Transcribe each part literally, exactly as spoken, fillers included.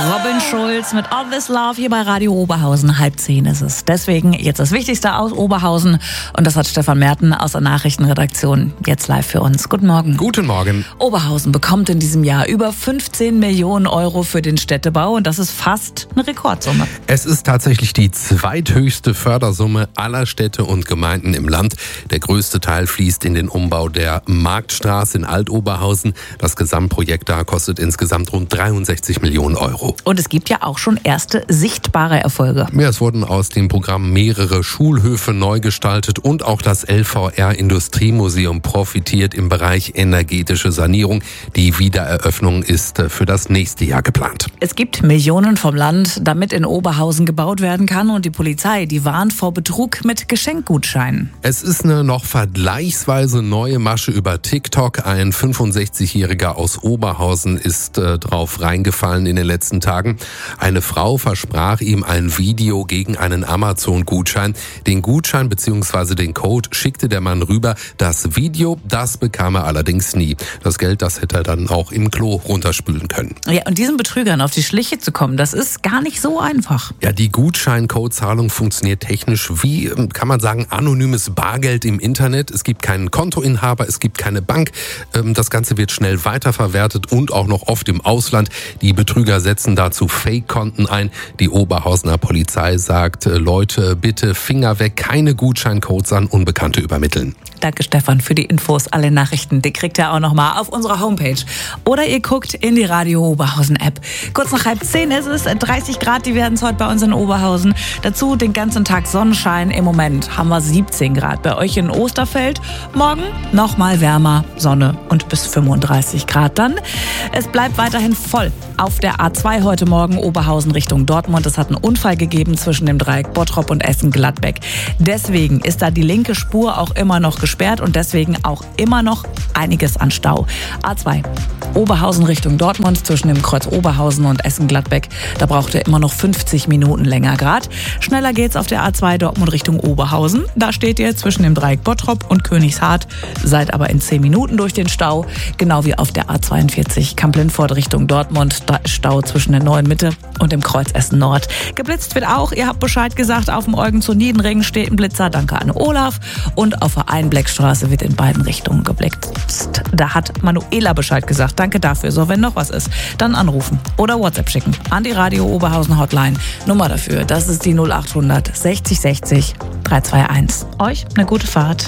Robin Schulz mit All This Love hier bei Radio Oberhausen. Halb zehn ist es. Deswegen jetzt das Wichtigste aus Oberhausen. Und das hat Stefan Merten aus der Nachrichtenredaktion jetzt live für uns. Guten Morgen. Guten Morgen. Oberhausen bekommt in diesem Jahr über fünfzehn Millionen Euro für den Städtebau. Und das ist fast eine Rekordsumme. Es ist tatsächlich die zweithöchste Fördersumme aller Städte und Gemeinden im Land. Der größte Teil fließt in den Umbau der Marktstraße in Altoberhausen. Das Gesamtprojekt da kostet insgesamt rund dreiundsechzig Millionen Euro. Und es gibt ja auch schon erste sichtbare Erfolge. Ja, es wurden aus dem Programm mehrere Schulhöfe neu gestaltet und auch das L V R-Industriemuseum profitiert im Bereich energetische Sanierung. Die Wiedereröffnung ist für das nächste Jahr geplant. Es gibt Millionen vom Land, damit in Oberhausen gebaut werden kann. Und die Polizei, die warnt vor Betrug mit Geschenkgutscheinen. Es ist eine noch vergleichsweise neue Masche über TikTok. Ein fünfundsechzigjähriger aus Oberhausen ist äh, drauf reingefallen in den letzten Tagen. Eine Frau versprach ihm ein Video gegen einen Amazon-Gutschein. Den Gutschein bzw. den Code schickte der Mann rüber. Das Video, das bekam er allerdings nie. Das Geld, das hätte er dann auch im Klo runterspülen können. Ja, und diesen Betrügern auf die Schliche zu kommen, das ist gar nicht so einfach. Ja, die Gutscheincodezahlung funktioniert technisch wie, kann man sagen, anonymes Bargeld im Internet. Es gibt keinen Kontoinhaber, es gibt keine Bank. Das Ganze wird schnell weiterverwertet und auch noch oft im Ausland. Die Betrüger setzen dazu Fake-Konten ein. Die Oberhausener Polizei sagt, Leute, bitte Finger weg, keine Gutscheincodes an Unbekannte übermitteln. Danke, Stefan, für die Infos. Alle Nachrichten, die kriegt ihr auch noch mal auf unserer Homepage. Oder ihr guckt in die Radio Oberhausen App. Kurz nach halb zehn ist es, dreißig Grad, die werden es heute bei uns in Oberhausen. Dazu den ganzen Tag Sonnenschein. Im Moment haben wir siebzehn Grad. Bei euch in Osterfeld morgen noch mal wärmer, Sonne und bis fünfunddreißig Grad dann. Es bleibt weiterhin voll auf der A zwei heute Morgen Oberhausen Richtung Dortmund. Es hat einen Unfall gegeben zwischen dem Dreieck Bottrop und Essen-Gladbeck. Deswegen ist da die linke Spur auch immer noch gesperrt und deswegen auch immer noch einiges an Stau. A zwei Oberhausen Richtung Dortmund zwischen dem Kreuz Oberhausen und Essen-Gladbeck. Da braucht ihr immer noch fünfzig Minuten länger Grad. Schneller geht's auf der A zwei Dortmund Richtung Oberhausen. Da steht ihr zwischen dem Dreieck Bottrop und Königshardt. Seid aber in zehn Minuten durch den Stau. Genau wie auf der A zweiundvierzig Kamp-Lindfort Richtung Dortmund. Da ist Stau zwischen der Neuen Mitte und dem Kreuz Essen Nord. Geblitzt wird auch. Ihr habt Bescheid gesagt. Auf dem Eugen zu Niedenring steht ein Blitzer. Danke an Olaf. Und auf der Einbleckstraße wird in beiden Richtungen geblitzt. Da hat Manuela Bescheid gesagt. Danke dafür. So, wenn noch was ist, dann anrufen oder WhatsApp schicken an die Radio Oberhausen Hotline. Nummer dafür, das ist die null achthundert sechzig sechzig dreihunderteinundzwanzig. Euch eine gute Fahrt.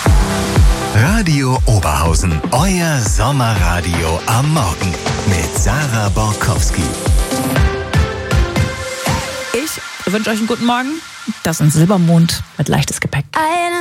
Radio Oberhausen, euer Sommerradio am Morgen mit Sarah Borkowski. Ich wünsche euch einen guten Morgen. Das ist ein Silbermond mit leichtes Gepäck.